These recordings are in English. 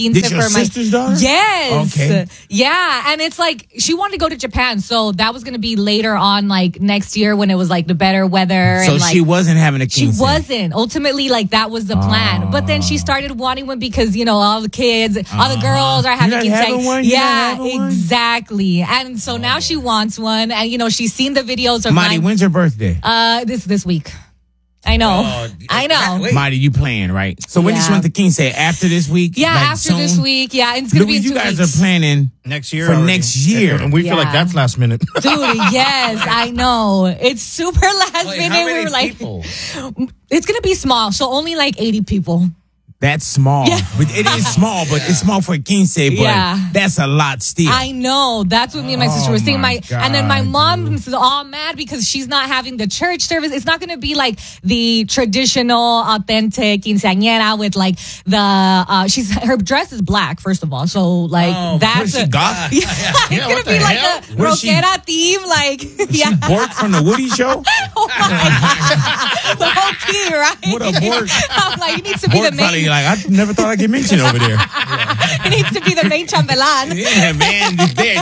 15 This your sister's daughter? Yes. Okay. Yeah, and it's like she wanted to go to Japan, so that was going to be later on, like next year when it was like the better weather. So and, like, she wasn't having a she quince. wasn't. Ultimately, like that was the plan. But then she started wanting one because, you know, all the kids, all the girls are having You're not having one? You're not Yeah, having one? exactly. And so now she wants one, and you know, she's seen the videos of Marty, mine. when's your birthday? This week. I know. I know. Wait. Marty, you playing, right? So when did Yeah. you want the quince? After this week? Yeah, Like after this soon? week. Yeah, and it's gonna Louis, be in 2 you guys weeks. are planning Next year for already. next year. And we feel like Yeah. that's last minute. Dude, yes, I know. It's super last Wait, minute. how We many were like, people? it's gonna be small, so only like 80 people. That's small. Yeah. But it is small, but it's small for a quince, but Yeah. that's a lot still. I know. That's what me and my sister were saying. my And then my God, mom is all mad because she's not having the church service. It's not going to be like the traditional, authentic quinceañera with like the, her dress is black, first of all. So like Oh, that's What is she, goth? Yeah, it's Yeah, going what to be the like hell? a What is she- rockera theme. Like, yeah. She Bork from the Woody Show? Oh my God. The whole key, right? What a Bork. I'm like, it needs to be Bork the probably main. like, I never thought I'd get mentioned over there. It needs to be the main chambelán. Yeah, man.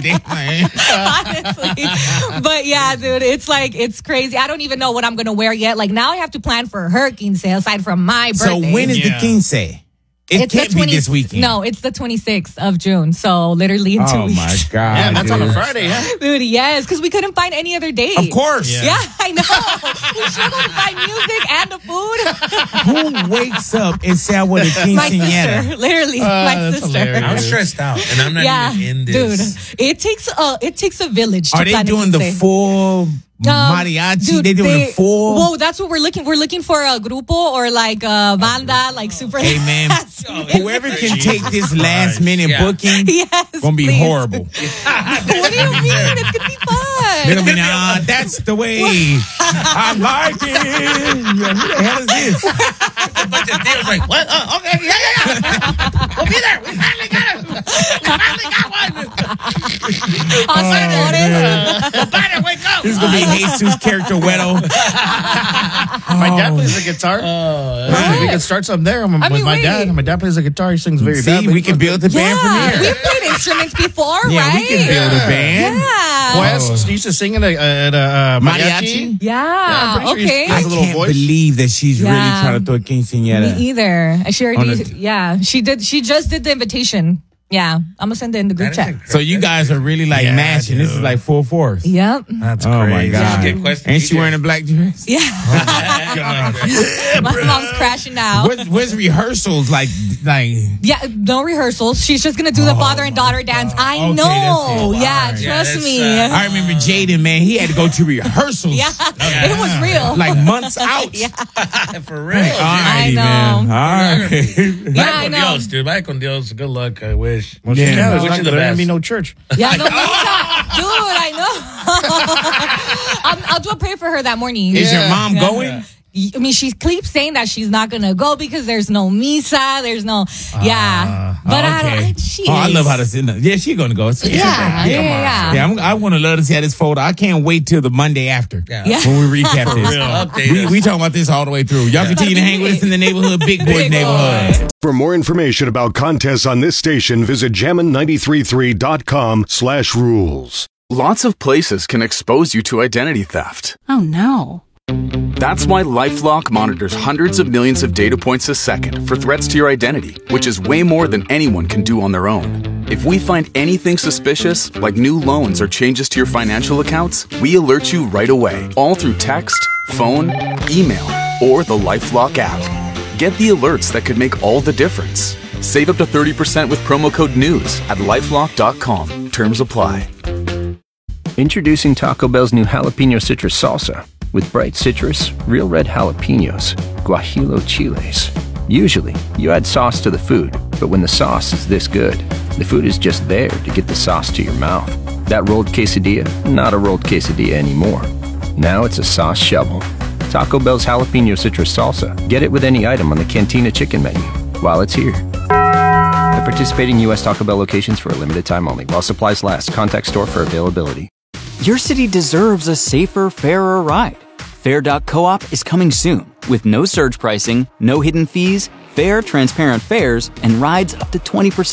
Man. Honestly. But yeah, dude, it's like, it's crazy. I don't even know what I'm going to wear yet. Like now I have to plan for her quince aside from my So birthday. when is the Yeah. quince? It It's the can't be this weekend. No, it's the 26th of June. So literally in 2 Oh weeks. my God. Yeah, that's on a dude. Friday, yeah. Dude, yes, because we couldn't find any other day. Of course. Yeah. Yeah, I know. We struggled to find music and the food. Who wakes up and say I want a My quinceañera? sister, literally, my that's sister. hilarious. I'm stressed out, and I'm not Yeah, even in dude, this. it takes a village. Are to they plan a doing the quince. full mariachi? Dude, they doing the full? Whoa, that's what we're looking. We're looking for a grupo or like a banda, like super. Hey, man, whoever can take this last minute Yeah. booking, Yes, gonna be please. horrible. What do you mean? It's gonna be They're fun. gonna be, that's the way. I like it. Yeah, who the hell is this? A bunch of deals like, what? Okay, yeah. We'll be there. We finally got it. We finally got one. Nobody, wake up. This is gonna be Jesus' character, Wedo. My dad plays the guitar. We can start something there with mean, my wait. dad. My dad plays the guitar. He sings very See, badly. we can build the band from Yeah, here. we've played instruments before, Yeah, right? we can build a band. Yeah. Quest used to sing at a mariachi. Mariachi? Yeah. I'm pretty sure Okay. he's- I Has a little can't voice. believe that she's really Yeah. trying to throw a quinceañera. Me either. She already. On a- Yeah, she did. She just did the invitation. Yeah, I'm gonna send it in the group chat. So you guys are really like Yeah, mashing. This is dude. like full force. Yep. That's Oh my crazy. God! Get question, Ain't she DJ. wearing a black dress? Yeah. My mom's crashing now. Where's rehearsals like? Yeah, no rehearsals. She's just gonna do the father and daughter dance. I Okay, know. that's it. Yeah, Yeah, trust that's, me. I remember Jaden, man. He had to go to rehearsals. Yeah, it was real. Like months out. Yeah. For real. All dude. righty, know. man. All right. Yeah, I Vaya con know. Dios, dude. Vaya con Dios. Good luck. I wish. Well, Yeah. yeah, Which is the there's gonna best? be no church. Yeah, no, dude, I know. I'll do a prayer for her that morning. Is your mom Yeah. going? I mean, she keeps saying that she's not gonna go because there's no misa, there's no, yeah. But I don't. She I is. love how to sit. Yeah, she's gonna go. Yeah, yeah. I want to let her see how this folder. I can't wait till the Monday after. Yeah. When we recap this. Update us. We talking about this all the way through. Y'all continue to hang with us in the neighborhood, Big Boy Big neighborhood. For more information about contests on this station, visit jammin933.com/rules. Lots of places can expose you to identity theft. Oh no. That's why LifeLock monitors hundreds of millions of data points a second for threats to your identity, which is way more than anyone can do on their own. If we find anything suspicious, like new loans or changes to your financial accounts, we alert you right away, all through text, phone, email, or the LifeLock app. Get the alerts that could make all the difference. Save up to 30% with promo code NEWS at lifelock.com. Terms apply. Introducing Taco Bell's new jalapeno citrus salsa. With bright citrus, real red jalapenos, guajillo chiles. Usually, you add sauce to the food, but when the sauce is this good, the food is just there to get the sauce to your mouth. That rolled quesadilla, not a rolled quesadilla anymore. Now it's a sauce shovel. Taco Bell's jalapeno citrus salsa. Get it with any item on the Cantina chicken menu while it's here. At participating U.S. Taco Bell locations for a limited time only. While supplies last. Contact store for availability. Your city deserves a safer, fairer ride. Fair.coop is coming soon with no surge pricing, no hidden fees, fair, transparent fares, and rides up to 20%